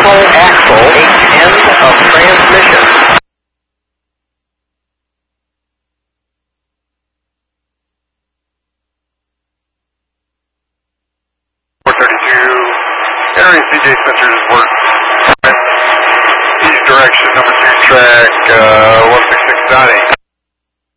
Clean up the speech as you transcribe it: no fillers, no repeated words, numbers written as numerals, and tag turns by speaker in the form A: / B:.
A: terminal axle, end of transmission.
B: 432, entering CJ sensors work. East direction, number 2 track, 166.8.